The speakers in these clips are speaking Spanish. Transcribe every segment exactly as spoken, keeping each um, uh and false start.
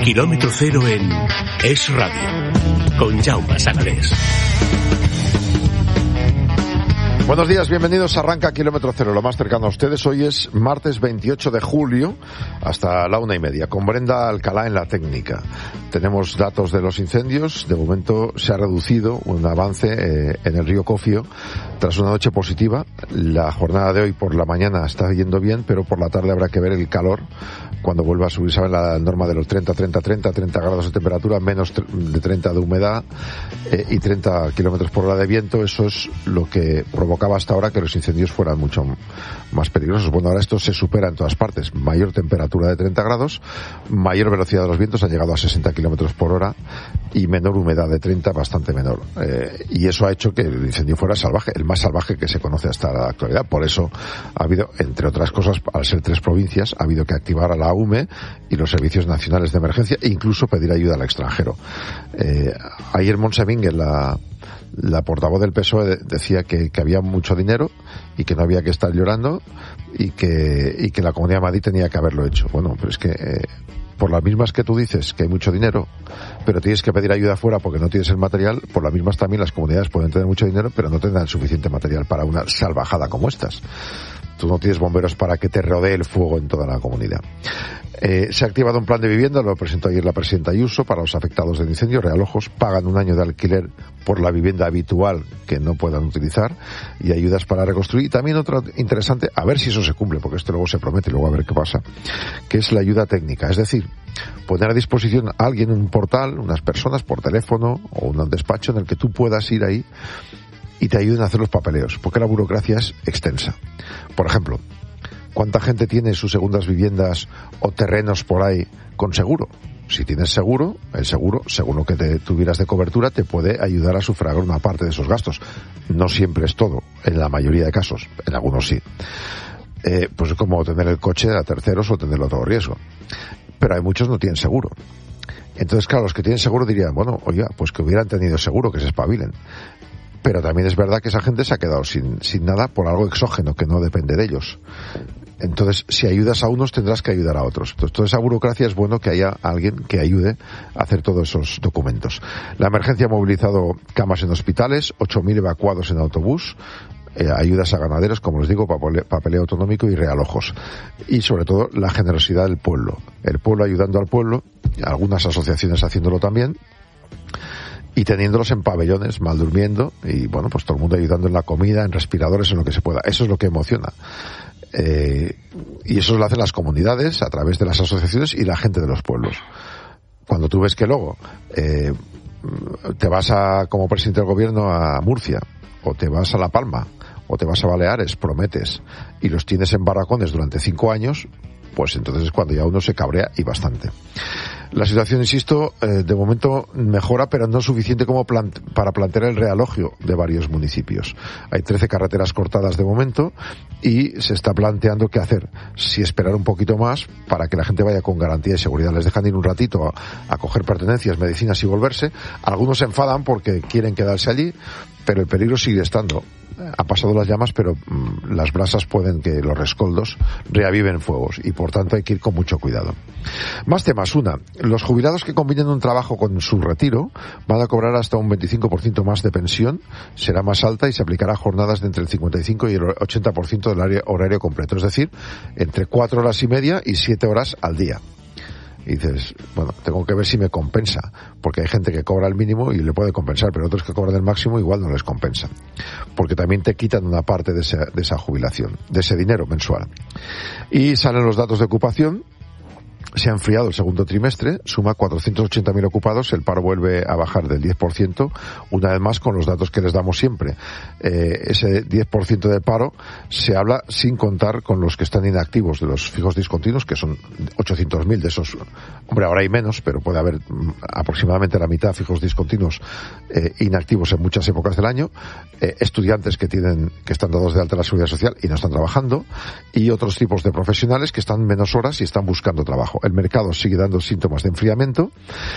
Kilómetro cero en Es Radio, con Jaume Sagalés. Buenos días, bienvenidos. Arranca Kilómetro Cero, lo más cercano a ustedes. Hoy es martes veintiocho de julio, hasta la una y media, con Brenda Alcalá en la técnica. Tenemos datos de los incendios. De momento se ha reducido un avance eh, en el río Cofio tras una noche positiva. La jornada de hoy por la mañana está yendo bien, pero por la tarde habrá que ver el calor cuando vuelva a subir, ¿saben? La norma de los treinta, treinta, treinta, treinta grados de temperatura, menos de treinta de humedad eh, y treinta kilómetros por hora de viento. Eso es lo que provocaba hasta ahora que los incendios fueran mucho más peligrosos. Bueno, ahora esto se supera en todas partes. Mayor temperatura de treinta grados, mayor velocidad de los vientos, han llegado a sesenta kilómetros por hora, y menor humedad de treinta, bastante menor. Eh, y eso ha hecho que el incendio fuera salvaje, el más salvaje que se conoce hasta la actualidad. Por eso ha habido, entre otras cosas, al ser tres provincias, ha habido que activar a la U M E y los servicios nacionales de emergencia, e incluso pedir ayuda al extranjero. Eh, ayer Montse Mínguez, la La portavoz del P S O E, decía que, que había mucho dinero y que no había que estar llorando y que, y que la Comunidad de Madrid tenía que haberlo hecho. Bueno, pero es que eh, por las mismas que tú dices que hay mucho dinero, pero tienes que pedir ayuda afuera porque no tienes el material, por las mismas también las comunidades pueden tener mucho dinero, pero no tendrán suficiente material para una salvajada como estas. Tú no tienes bomberos para que te rodee el fuego en toda la comunidad. Eh, se ha activado un plan de vivienda, lo presentó ayer la presidenta Ayuso, para los afectados del incendio. Realojos pagan un año de alquiler por la vivienda habitual que no puedan utilizar y ayudas para reconstruir. Y también otro interesante, a ver si eso se cumple, porque esto luego se promete y luego a ver qué pasa, que es la ayuda técnica. Es decir, poner a disposición a alguien un portal, unas personas por teléfono o un despacho en el que tú puedas ir ahí y te ayuden a hacer los papeleos, porque la burocracia es extensa. Por ejemplo, ¿cuánta gente tiene sus segundas viviendas o terrenos por ahí con seguro? Si tienes seguro, el seguro, según lo que te tuvieras de cobertura, te puede ayudar a sufragar una parte de esos gastos. No siempre es todo, en la mayoría de casos, en algunos sí. Eh, pues es como tener el coche a terceros o tenerlo a todo riesgo. Pero hay muchos que no tienen seguro. Entonces, claro, los que tienen seguro dirían, bueno, oye, pues que hubieran tenido seguro, que se espabilen. Pero también es verdad que esa gente se ha quedado sin, sin nada por algo exógeno que no depende de ellos. Entonces, si ayudas a unos, tendrás que ayudar a otros. Entonces, toda esa burocracia es bueno que haya alguien que ayude a hacer todos esos documentos. La emergencia ha movilizado camas en hospitales, ocho mil evacuados en autobús, eh, ayudas a ganaderos, como les digo, papeleo, papeleo autonómico y realojos. Y sobre todo, la generosidad del pueblo. El pueblo ayudando al pueblo, algunas asociaciones haciéndolo también, y teniéndolos en pabellones, mal durmiendo, y bueno, pues todo el mundo ayudando en la comida, en respiradores, en lo que se pueda. Eso es lo que emociona. Eh, y eso lo hacen las comunidades a través de las asociaciones y la gente de los pueblos. Cuando tú ves que luego eh, te vas a, como presidente del gobierno, a Murcia, o te vas a La Palma, o te vas a Baleares, prometes, y los tienes en barracones durante cinco años, pues entonces es cuando ya uno se cabrea, y bastante. La situación, insisto, eh, de momento mejora, pero no suficiente como plant- para plantear el realojio de varios municipios. Hay trece carreteras cortadas de momento y se está planteando qué hacer. Si esperar un poquito más para que la gente vaya con garantía y seguridad. Les dejan ir un ratito a, a coger pertenencias, medicinas y volverse. Algunos se enfadan porque quieren quedarse allí, pero el peligro sigue estando. Han pasado las llamas, pero mmm, las brasas pueden que los rescoldos reaviven fuegos y por tanto hay que ir con mucho cuidado. Más temas. Una, los jubilados que combinen un trabajo con su retiro van a cobrar hasta un veinticinco por ciento más de pensión, será más alta y se aplicará a jornadas de entre el cincuenta y cinco y el ochenta por ciento del área, horario completo, es decir, entre cuatro horas y media y siete horas al día. Y dices, bueno, tengo que ver si me compensa, porque hay gente que cobra el mínimo y le puede compensar, pero otros que cobran el máximo igual no les compensa, porque también te quitan una parte de esa, de esa jubilación, de ese dinero mensual. Y salen los datos de ocupación. Se ha enfriado el segundo trimestre, suma cuatrocientos ochenta mil ocupados, el paro vuelve a bajar del diez por ciento, una vez más con los datos que les damos siempre. Eh, ese diez por ciento de paro se habla sin contar con los que están inactivos de los fijos discontinuos, que son ochocientos mil de esos. Hombre, ahora hay menos, pero puede haber aproximadamente la mitad fijos discontinuos eh, inactivos en muchas épocas del año, eh, estudiantes que tienen que están dados de alta en la Seguridad Social y no están trabajando, y otros tipos de profesionales que están menos horas y están buscando trabajo. El mercado sigue dando síntomas de enfriamiento.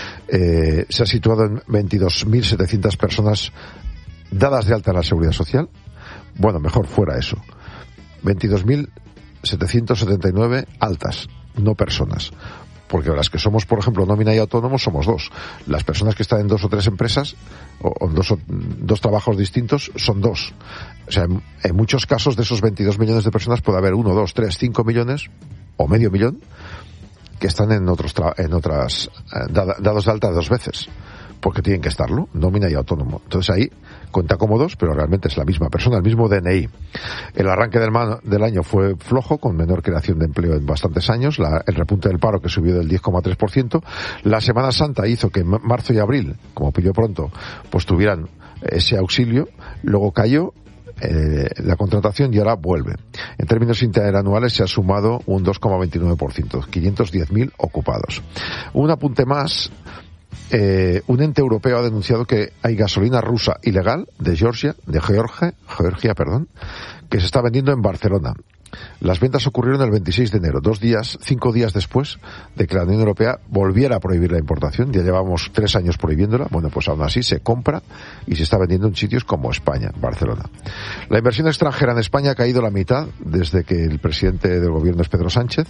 Eh, se ha situado en veintidós mil setecientas personas dadas de alta en la Seguridad Social. Bueno, mejor fuera eso. veintidós mil setecientos setenta y nueve altas, no personas. porque las que somos, por ejemplo, nómina y autónomos, somos dos. Las personas que están en dos o tres empresas, o en dos, o, dos trabajos distintos, son dos. O sea, en, en muchos casos de esos veintidós millones de personas puede haber uno, dos, tres, cinco millones, o medio millón, que están en otros, tra- en otras, eh, dados de alta dos veces. Porque tienen que estarlo, nómina y autónomo. Entonces ahí cuenta como dos, pero realmente es la misma persona, el mismo D N I. El arranque del, man, del año fue flojo, con menor creación de empleo en bastantes años, la, el repunte del paro que subió del diez coma tres por ciento. La Semana Santa hizo que en marzo y abril, como pilló pronto, pues tuvieran ese auxilio, luego cayó Eh, la contratación y ahora vuelve. En términos interanuales se ha sumado un dos coma veintinueve por ciento, quinientos diez mil ocupados. Un apunte más. Eh, un ente europeo ha denunciado que hay gasolina rusa ilegal de Georgia, de Georgia, Georgia, perdón, que se está vendiendo en Barcelona. Las ventas ocurrieron el veintiséis de enero, dos días, cinco días después de que la Unión Europea volviera a prohibir la importación. Ya llevamos tres años prohibiéndola. Bueno, pues aún así se compra y se está vendiendo en sitios como España, Barcelona. La inversión extranjera en España ha caído la mitad desde que el presidente del gobierno es Pedro Sánchez.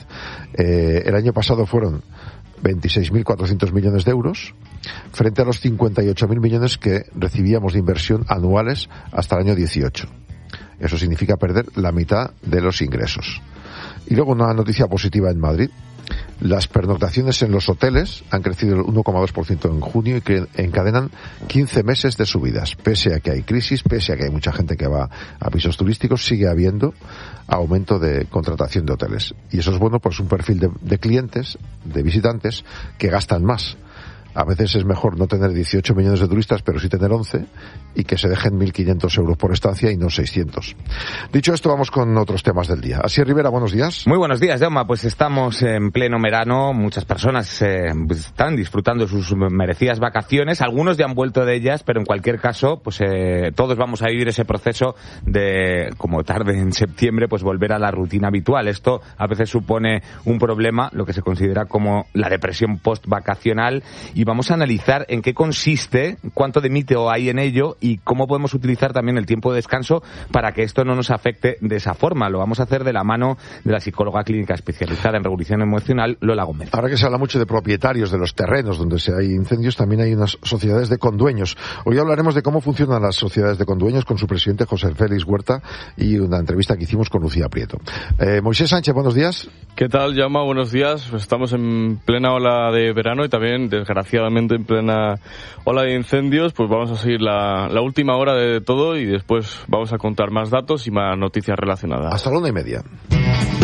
Eh, el año pasado fueron veintiséis mil cuatrocientos millones de euros, frente a los cincuenta y ocho mil millones que recibíamos de inversión anuales hasta el año dieciocho. Eso significa perder la mitad de los ingresos. Y luego una noticia positiva en Madrid. Las pernoctaciones en los hoteles han crecido el uno coma dos por ciento en junio y que encadenan quince meses de subidas. Pese a que hay crisis, pese a que hay mucha gente que va a pisos turísticos, sigue habiendo aumento de contratación de hoteles. Y eso es bueno, pues un perfil de, de clientes, de visitantes, que gastan más. A veces es mejor no tener dieciocho millones de turistas, pero sí tener once, y que se dejen mil quinientos euros por estancia y no seiscientos. Dicho esto, vamos con otros temas del día. Asier Rivera, buenos días. Muy buenos días, Jaume. Pues estamos en pleno verano. Muchas personas eh, están disfrutando sus merecidas vacaciones. Algunos ya han vuelto de ellas, pero en cualquier caso, pues eh, todos vamos a vivir ese proceso de, como tarde en septiembre, pues volver a la rutina habitual. Esto a veces supone un problema, lo que se considera como la depresión post-vacacional. Y vamos a analizar en qué consiste, cuánto de mito hay en ello y cómo podemos utilizar también el tiempo de descanso para que esto no nos afecte de esa forma. Lo vamos a hacer de la mano de la psicóloga clínica especializada en regulación emocional, Lola Gómez. Ahora que se habla mucho de propietarios de los terrenos donde se hay incendios, también hay unas sociedades de condueños. Hoy hablaremos de cómo funcionan las sociedades de condueños con su presidente José Félix Huerta y una entrevista que hicimos con Lucía Prieto. Eh, Moisés Sánchez, buenos días. ¿Qué tal, Jaume? Buenos días. Estamos en plena ola de verano y también, desgraciadamente, en plena ola de incendios. Pues vamos a seguir la, la última hora de todo y después vamos a contar más datos y más noticias relacionadas. Hasta la una y media.